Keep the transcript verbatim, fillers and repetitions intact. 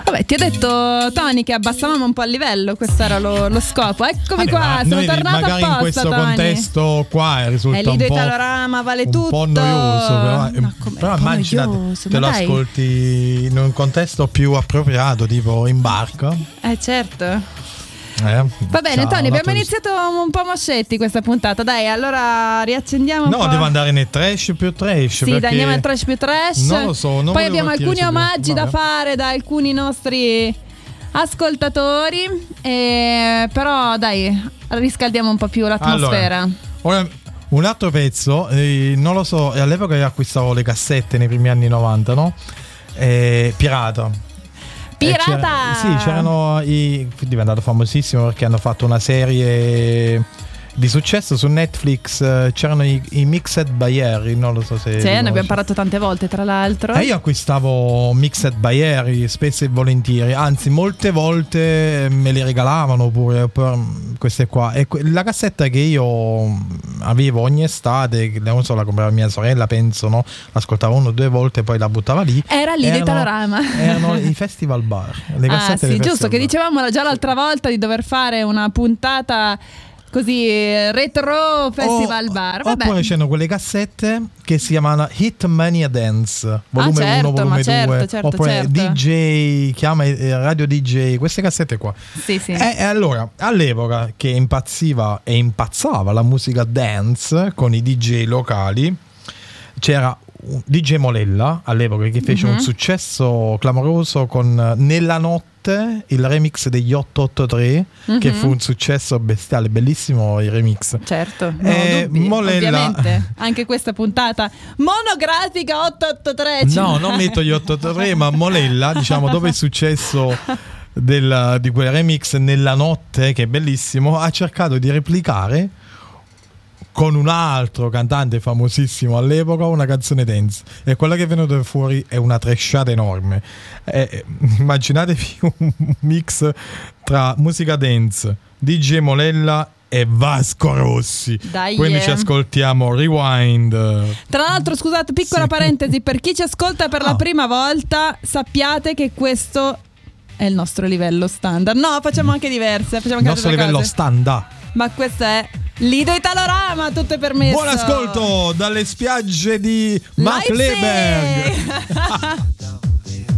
Vabbè, ti ho detto, Tony, che abbassavamo un po' il livello, questo era lo, lo scopo. Eccomi Vabbè, qua, sono tornato apposta, magari in questo Tony. contesto qua risulta È Lido un po', Italorama, vale un tutto. po' noioso, però, No, com'è però un po' immaginate, noioso, te ma lo dai. ascolti in un contesto più appropriato, tipo in barca. Eh certo. Eh, Va bene, ciao, Tony, abbiamo lato- iniziato un po' moscetti questa puntata. Dai, allora riaccendiamo un No, po'. devo andare nel trash più trash. Sì, perché dai, andiamo al trash più trash. Non lo so, non Poi volevo abbiamo tirare alcuni subito. omaggi da Vabbè. fare da alcuni nostri ascoltatori. E... Però dai, riscaldiamo un po' più l'atmosfera. Allora, ora, un altro pezzo, eh, non lo so, all'epoca io acquistavo le cassette nei primi anni novanta, no? Eh, Pirata. Pirata! Eh, c'era- sì, c'erano i. È diventato famosissimo perché hanno fatto una serie di successo su Netflix. eh, C'erano i, i Mixed by Harry, non lo so se. Sì, li ne abbiamo conosci. parlato tante volte, tra l'altro. E io acquistavo Mixed by Harry spesso e volentieri, anzi molte volte me li regalavano pure per queste qua. E que- la cassetta che io avevo ogni estate, che non so, la comprava mia sorella, penso, no? L'ascoltavo uno o due volte, poi la buttava lì. Era Lido Erano- Italorama. Erano i festival bar, le Ah cassette sì, dei giusto, festival che bar. dicevamo già l'altra volta di dover fare una puntata così eh, retro festival O- bar. Vabbè. Oppure c'erano quelle cassette che si chiamano Hitmania Dance, volume certo, uno, volume ma certo, due, certo, oppure certo. D J, chiama eh, Radio D J, queste cassette qua. Sì, sì. E, e allora, all'epoca che impazziva e impazzava la musica dance con i D J locali, c'era un D J Molella all'epoca che fece Mhm. un successo clamoroso con eh, Nella notte, il remix degli otto otto tre, che Mhm. fu un successo bestiale, bellissimo il remix. Certo, no, Eh, dubbi, Molella- ovviamente. Anche questa puntata monografica otto otto tre. No, non metto gli otto otto tre, ma Molella, diciamo, dopo il successo del- di quel remix Nella notte, che è bellissimo, ha cercato di replicare con un altro cantante famosissimo all'epoca una canzone dance, e quella che è venuta fuori è una trashata enorme. Eh, immaginatevi un mix tra musica dance, D J Molella e Vasco Rossi. Dai, Quindi eh. ci ascoltiamo Rewind. Tra l'altro, scusate, piccola Sì. parentesi, per chi ci ascolta per la Ah. prima volta, sappiate che questo è il nostro livello standard. No, facciamo anche diverse, facciamo Il anche nostro altre livello cose. stand-up. Ma questo è Lido Italorama, tutto è permesso. Buon ascolto dalle spiagge di Macleberg. Leipzig.